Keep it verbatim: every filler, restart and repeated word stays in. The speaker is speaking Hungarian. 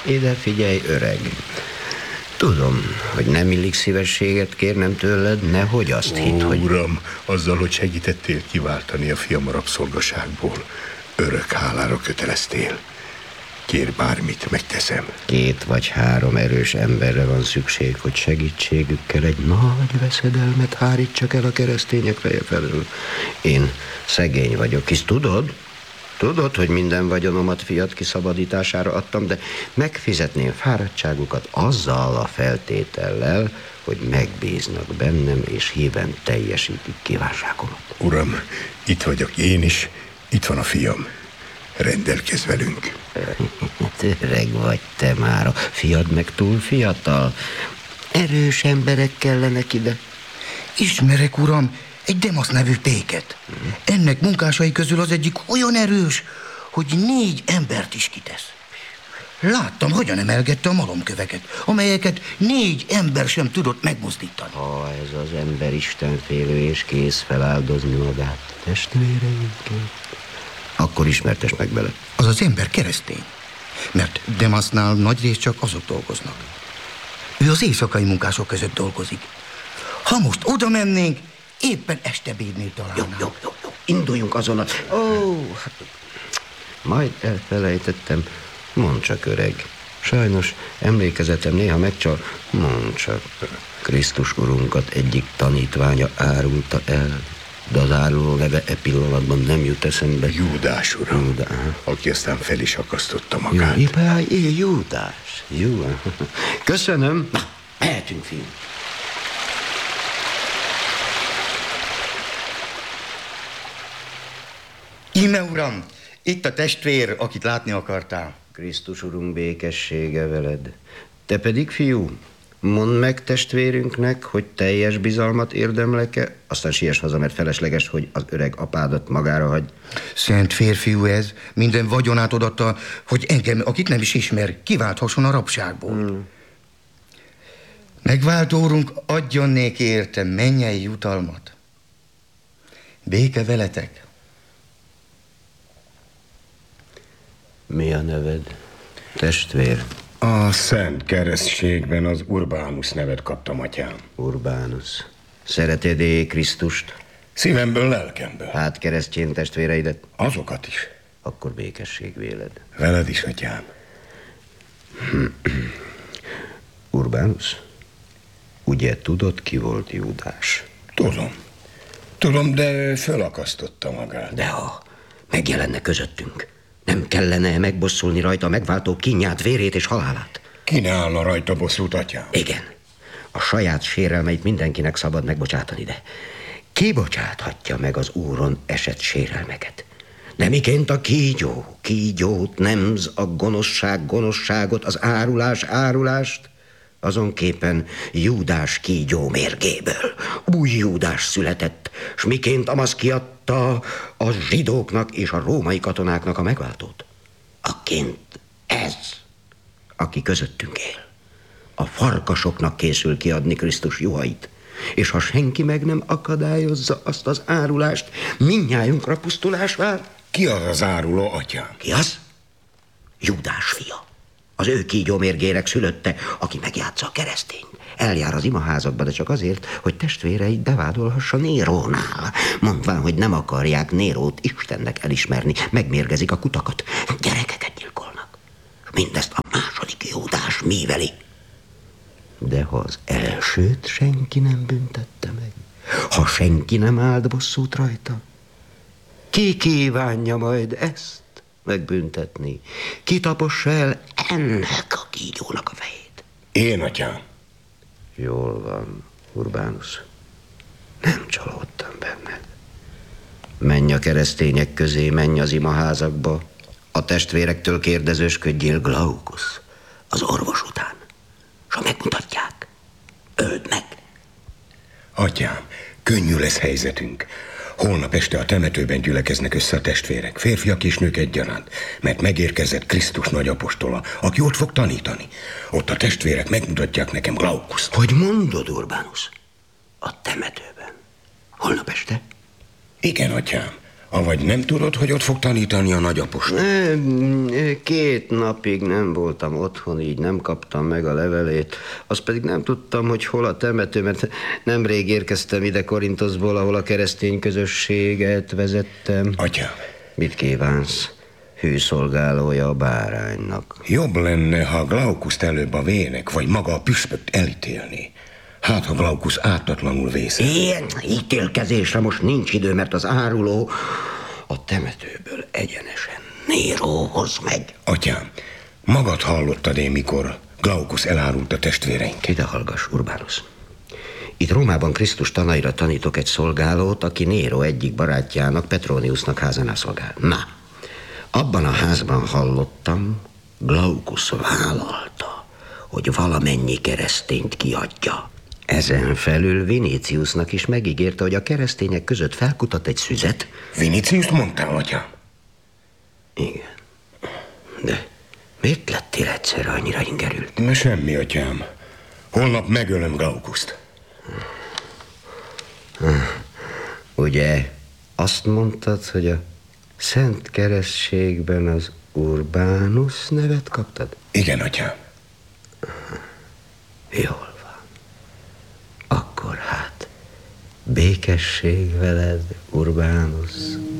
Ide figyelj, öreg. Tudom, hogy nem illik szívességet kérnem tőled, nehogy azt hidd, hogy... Uram, azzal, hogy segítettél kiváltani a fiam a rabszolgaságból, örök hálára köteleztél. Kér bármit, megteszem. Két vagy három erős emberre van szükség, hogy segítségükkel egy nagy veszedelmet hárítsak el a keresztények feje felől. Én szegény vagyok, hisz tudod? Tudod, hogy minden vagyonomat fiat kiszabadítására adtam, de megfizetném fáradtságukat azzal a feltétellel, hogy megbíznak bennem, és híven teljesítik kívánságomat. Uram, itt vagyok én is, itt van a fiam. Rendelkezz velünk. Öreg vagy te már, a fiad meg túl fiatal. Erős emberek kellenek ide. Ismerek, uram, egy Demasz nevű péket. Ennek munkásai közül az egyik olyan erős, hogy négy embert is kitesz. Láttam, hogyan emelgette a malomköveket, amelyeket négy ember sem tudott megmozdítani. Ha ez az ember istenfélő és kész feláldozni magát testvéreinkért, akkor ismertes meg vele. Az az ember keresztény, mert Demasznál nagyrészt csak azok dolgoznak. Ő az éjszakai munkások között dolgozik. Ha most oda mennénk, éppen estebédnél találnánk. Jó, jó, jó, jó. Induljunk azonnal. Ó, hát majd elfelejtettem. Mondd csak, öreg. Sajnos emlékezetem néha megcsal. Mondd csak. Krisztus Urunkat egyik tanítványa árulta el, de az áruló neve e pillanatban nem jut eszembe. Júdás, uram, Júdás. aki aztán fel is akasztotta magát. Jó, jó, Júdás. Jó. Köszönöm. Na, mehetünk, fiú. Íme, uram, itt a testvér, akit látni akartál. Krisztus Urunk békessége veled. Te pedig, fiú, mondd meg testvérünknek, hogy teljes bizalmat érdemlek-e, aztán siess haza, mert felesleges, hogy az öreg apádat magára hagy. Szent férfiú ez, minden vagyonát odatta, hogy engem, akit nem is ismer, kiválthasson a rabságból. Hmm. Megváltó Urunk, adjon néki érte mennyei jutalmat. Béke veletek. Mi a neved, testvér? A Szent Keresztségben az Urbánus nevet kaptam, atyám. Urbánus. Szereted-e Krisztust? Szívemből, lelkemből. Hát keresztény testvéreidet? Azokat is. Akkor békesség véled. Veled is, atyám. Urbánus, ugye tudod, ki volt Júdás? Tudom. Tudom, de fölakasztotta magát. De ha megjelenne közöttünk, nem kellene megbosszulni rajta a megváltó kínját, vérét és halálát? Ki ne állna rajta bosszút, atyám? Igen. A saját sérelmeit mindenkinek szabad megbocsátani, de ki bocsáthatja meg az Úron esett sérelmeket? De miként a kígyó, kígyót nemz, a gonoszság gonoszságot, az árulás árulást? Azonképpen Júdás kígyó mérgéből új Júdás született, s miként Amasz kiadta a zsidóknak és a római katonáknak a megváltót. Akként ez, aki közöttünk él, a farkasoknak készül kiadni Krisztus juhait, és ha senki meg nem akadályozza azt az árulást, mindnyájunkra pusztulás vár. Ki az az áruló, atyám? Ki az? Júdás fia. Az ő kígyómérgérek szülötte, aki megjátsza a keresztényt. Eljár az imaházakba, de csak azért, hogy testvéreit bevádolhassa Nérónál. Mondván, hogy nem akarják Nérót Istennek elismerni, megmérgezik a kutakat, gyerekeket gyilkolnak. Mindezt a második Júdás míveli. De ha az elsőt senki nem büntette meg, ha senki nem állt bosszút rajta, ki kívánja majd ezt megbüntetni? Ki tapossa el ennek a kígyónak a fejét? Én, atyám. Jól van, Urbánus. Nem csalódtam benned. Menj a keresztények közé, menj az imaházakba. A testvérektől kérdezősködjél, Glaukusz, az orvos után. S ha megmutatják, öld meg. Atyám, könnyű lesz helyzetünk. Holnap este a temetőben gyülekeznek össze a testvérek, férfiak és nők egyaránt, mert megérkezett Krisztus nagyapostola, aki ott fog tanítani. Ott a testvérek megmutatják nekem Glaukuszt. Hogy mondod, Urbánus? A temetőben? Holnap este? Igen, atyám. Avagy nem tudod, hogy ott fog tanítani a nagyapostól? Nem, két napig nem voltam otthon, így nem kaptam meg a levelét. Azt pedig nem tudtam, hogy hol a temető, mert nemrég érkeztem ide Korintoszból, ahol a keresztény közösséget vezettem. Atyám, Mit kívánsz? Hű szolgálója a báránynak. jobb lenne, ha Glaukuszt előbb a vének, vagy maga a püspökt elítélni. Hát, ha Glaukusz ártatlanul vészel. Ilyen ítélkezésre most nincs idő, mert az áruló a temetőből egyenesen Néróhoz megy. Atyám, magad hallottad én, mikor Glaukusz elárult a testvéreink? Ide hallgass, Urbánus. Itt Rómában Krisztus tanaira tanítok egy szolgálót, aki Néró egyik barátjának, Petroniusnak házánál szolgál. Na, abban a házban hallottam, Glaukusz vállalta, hogy valamennyi keresztényt kiadja. Ezen felül Viníciusnak is megígérte, hogy a keresztények között felkutat egy szüzet. Viniciuszt mondtál, atyám? Igen. De miért lettél egyszerre annyira ingerült? Na semmi, atyám. Holnap megölöm Glaukuszt. Ugye azt mondtad, hogy a Szent Keresztségben az Urbánus nevet kaptad? Igen, atyám. Jól van. Akkor hát békesség veled, Urbánus.